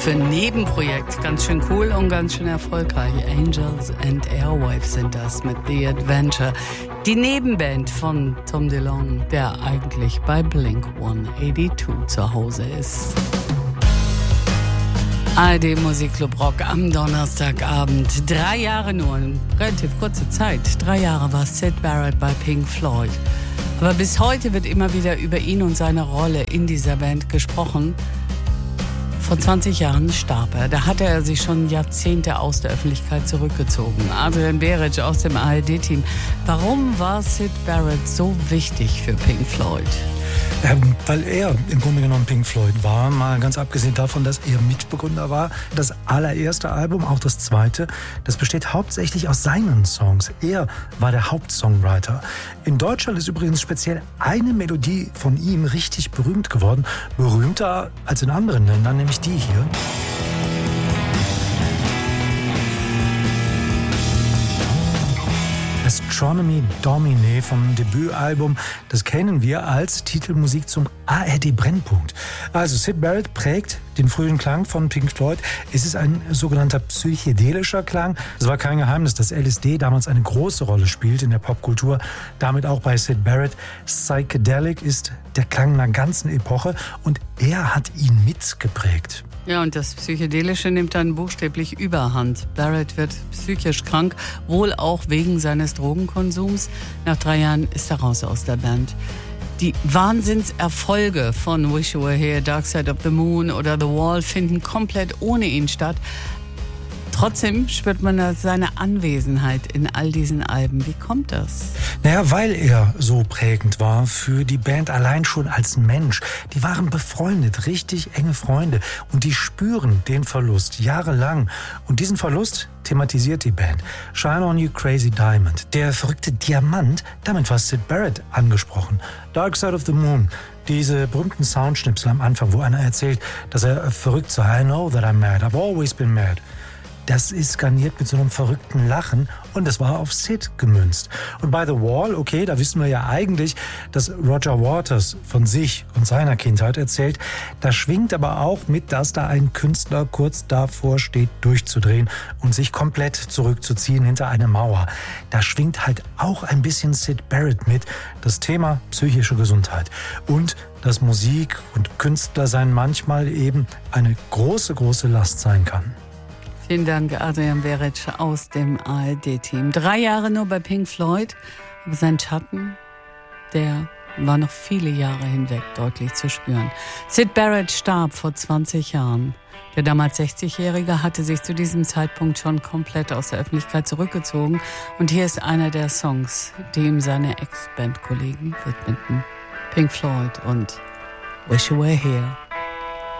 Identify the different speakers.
Speaker 1: für ein Nebenprojekt. Ganz schön cool und ganz schön erfolgreich. Angels and Airwaves sind das mit The Adventure. Die Nebenband von Tom DeLonge, der eigentlich bei Blink 182 zu Hause ist. ARD Musikclub Rock am Donnerstagabend. 3 Jahre nur, eine relativ kurze Zeit. 3 Jahre war Syd Barrett bei Pink Floyd. Aber bis heute wird immer wieder über ihn und seine Rolle in dieser Band gesprochen. Vor 20 Jahren starb er. Da hatte er sich schon Jahrzehnte aus der Öffentlichkeit zurückgezogen. Adrian Beric aus dem ARD-Team. Warum war Syd Barrett so wichtig für Pink Floyd?
Speaker 2: Weil er im Grunde genommen Pink Floyd war, mal ganz abgesehen davon, dass er Mitbegründer war. Das allererste Album, auch das zweite, das besteht hauptsächlich aus seinen Songs. Er war der Hauptsongwriter. In Deutschland ist übrigens speziell eine Melodie von ihm richtig berühmt geworden. Berühmter als in anderen Ländern, nämlich die hier. Astronomy Domine vom Debütalbum, das kennen wir als Titelmusik zum ARD-Brennpunkt. Also Syd Barrett prägt den frühen Klang von Pink Floyd. Es ist ein sogenannter psychedelischer Klang. Es war kein Geheimnis, dass LSD damals eine große Rolle spielt in der Popkultur, damit auch bei Syd Barrett. Psychedelic ist der Klang einer ganzen Epoche und er hat ihn mitgeprägt.
Speaker 1: Ja, und das Psychedelische nimmt dann buchstäblich Überhand. Barrett wird psychisch krank, wohl auch wegen seines Drogenkonsums. Nach 3 Jahren ist er raus aus der Band. Die Wahnsinnserfolge von Wish You Were Here, Dark Side of the Moon oder The Wall finden komplett ohne ihn statt. Trotzdem spürt man seine Anwesenheit in all diesen Alben. Wie kommt das?
Speaker 2: Naja, weil er so prägend war für die Band allein schon als Mensch. Die waren befreundet, richtig enge Freunde. Und die spüren den Verlust jahrelang. Und diesen Verlust thematisiert die Band. Shine on You Crazy Diamond. Der verrückte Diamant, damit war Syd Barrett angesprochen. Dark Side of the Moon. Diese berühmten Soundschnipsel am Anfang, wo einer erzählt, dass er verrückt sei. I know that I'm mad. I've always been mad. Das ist garniert mit so einem verrückten Lachen und es war auf Syd gemünzt. Und bei The Wall, okay, da wissen wir ja eigentlich, dass Roger Waters von sich und seiner Kindheit erzählt. Da schwingt aber auch mit, dass da ein Künstler kurz davor steht, durchzudrehen und sich komplett zurückzuziehen hinter eine Mauer. Da schwingt halt auch ein bisschen Syd Barrett mit, das Thema psychische Gesundheit. Und dass Musik und Künstlersein manchmal eben eine große, große Last sein kann.
Speaker 1: Vielen Dank, Adrian Beric aus dem ARD-Team. 3 Jahre nur bei Pink Floyd, aber sein Schatten, der war noch viele Jahre hinweg deutlich zu spüren. Syd Barrett starb vor 20 Jahren. Der damals 60-Jährige hatte sich zu diesem Zeitpunkt schon komplett aus der Öffentlichkeit zurückgezogen. Und hier ist einer der Songs, die ihm seine Ex-Bandkollegen widmeten. Pink Floyd und Wish You Were Here.